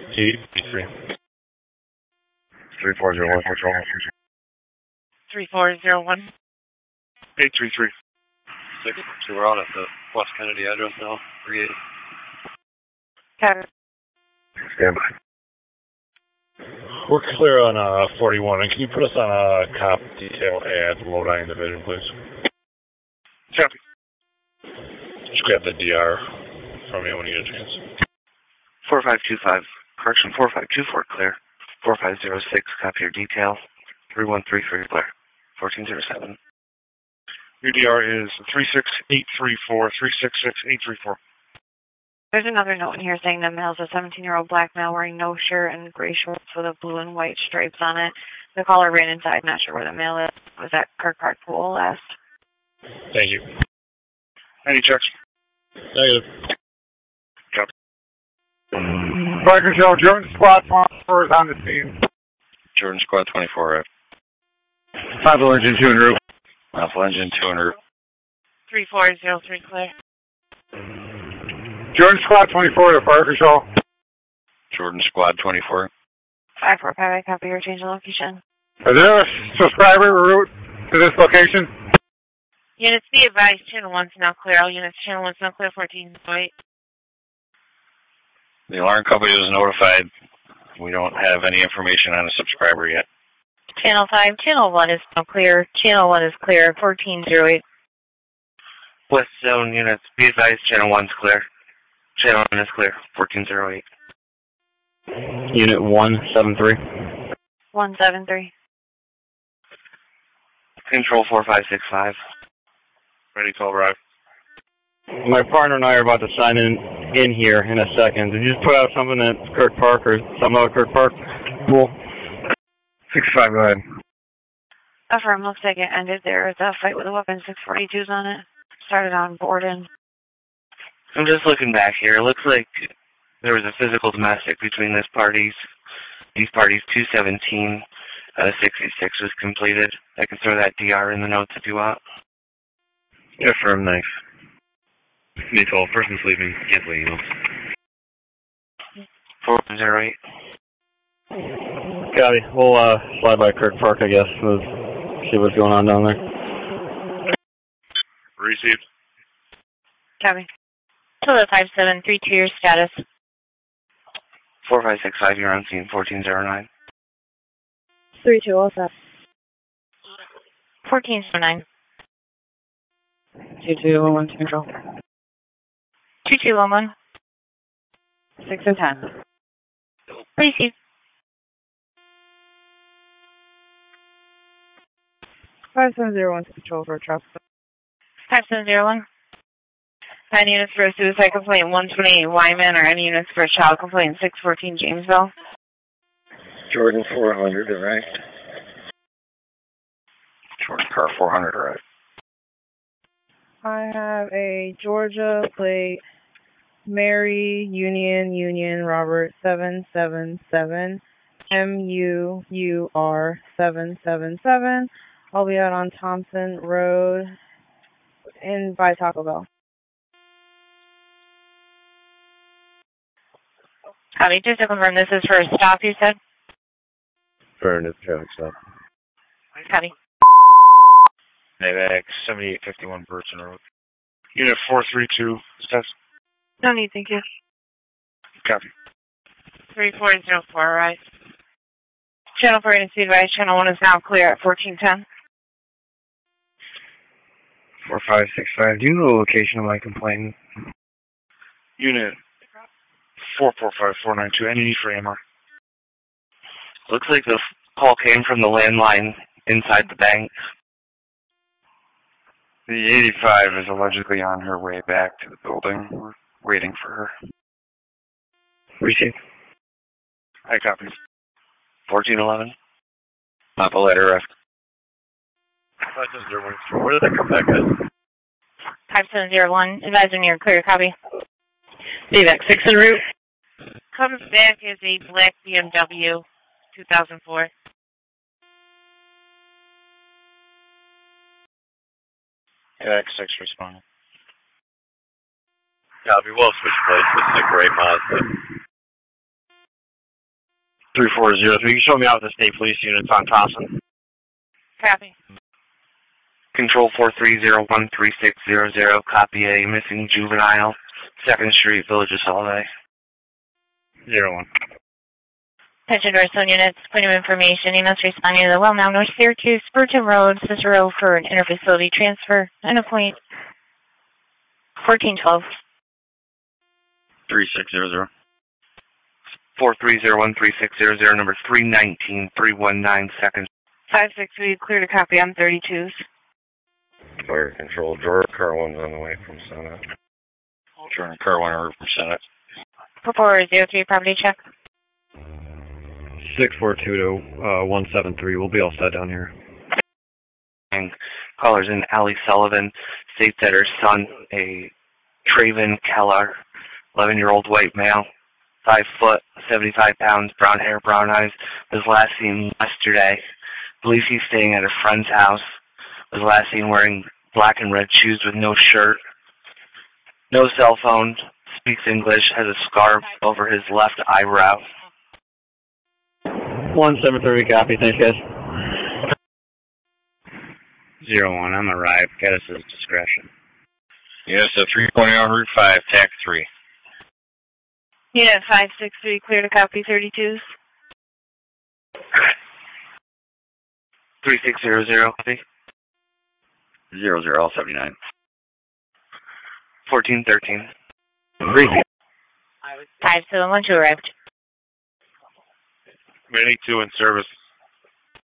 83. 3401 control. 3401. 833. 6, so we're out at the West Kennedy address now. 38. Copy. Stand by. We're clear on 41, and can you put us on a cop detail at Lodi Division, please? Copy. Just grab the DR from me when you get a chance. 4525, correction 4524, clear. 4506, copy your detail. 3133, clear. 1407. UDR is 36834, 366834. There's another note in here saying the male's a 17-year-old black male wearing no shirt and gray shorts with a blue and white stripes on it. The caller ran inside, not sure where the male is. Was at Kirk Park Pool last. Thank you. Any checks? Negative. Copy. Fire control, Jordan Squad 24 is on the scene. Jordan Squad 24, right? Alpha engine 2 en route. Alpha engine 2 en route. 3403, clear. Jordan Squad 24 to fire control. Jordan Squad 24. 545, I copy your change of location. Is there a subscriber route to this location? Units be advised, channel 1's now clear. All units, channel 1's now clear, 1408. The alarm company was notified. We don't have any information on a subscriber yet. Channel 5, channel 1 is now clear. Channel 1 is clear, 1408. West Zone units, be advised, channel 1's clear. Channel 1 is clear, 1408. Unit 173. 173. Control 4565. Ready to arrive. My partner and I are about to sign in here in a second. Did you just put out something at Kirk Park or something about Kirk Park? Cool. 65, go ahead. Affirm, looks like it ended. There is a fight with a weapon, 642's on it. Started on Borden. I'm just looking back here. It looks like there was a physical domestic between these parties. 217, 66 was completed. I can throw that DR in the notes if you want. Yeah, firm knife. Mutual, person's leaving. Cancel emails. 408. Copy. We'll slide by Kirk Park, I guess. See what's going on down there. Received. Copy. Total 5732, your status. 4565, you're on scene, 1409. 3207. 1409. 2211 control. 2211. 6 and 10. Receive. 5701 control for a traffic. 5701. 9 units for a suicide complaint, 128 Wyman, or any units for a child complaint, 614 Jamesville. Jordan 400, right? Jordan car 400, right? I have a Georgia plate, Mary Union Robert 777 MUUR 777. I'll be out on Thompson Road by Taco Bell. Copy. Just to confirm, this is for a stop, you said? Burn is traffic stop. Copy. Navac 7851 Burton Road. Unit 432, status. No need, thank you. Copy. 3404, right. Channel 4 units be advised, channel 1 is now clear at 1410. 4565, do you know the location of my complaint? Unit 445492, any need for AMR? Looks like the call came from the landline inside the bank. The 85 is allegedly on her way back to the building. We're waiting for her. Received. I copy. 1411. Not the letter F. Where did that come back at? 5701, advisor near clear, copy. Navac 6 en route. Comes back as a black BMW 2004. Navac 6 responding. Copy. We'll switch plates. This is a great Mazda. 3403. You can show me out with the state police units on Thompson. Copy. Control 430-13600, copy a missing juvenile, 2nd Street, Village of Solvay. 01. Attention Redstone units, point of information. You must respond to the well-known North Syracuse, Spurgeon Road, Cicero for an interfacility transfer. And a point 1412. 3600. 430-13600, number 319-319, 2nd. 5-6, we clear to copy on 32s. Fire control, Jordan Carwin's on the way from Senate. Jordan Carwin over from Senate. 4403, property check. 642 to 173. We'll be all set down here. And callers in Allie Sullivan states that her son, a Traven Keller, 11-year-old white male, 5 foot, 75 pounds, brown hair, brown eyes, was last seen yesterday. Believes he's staying at a friend's house. Was last seen wearing black and red shoes with no shirt. No cell phone. Speaks English. Has a scarf over his left eyebrow. 173, copy. Thanks, guys. 01, I'm arrived. Get us his discretion. Yes, 320 on Route 5, TAC 3. Unit 563, clear to copy 32s. 3600, copy. 0079. 1413. 571 arrived. Mini 2 in service.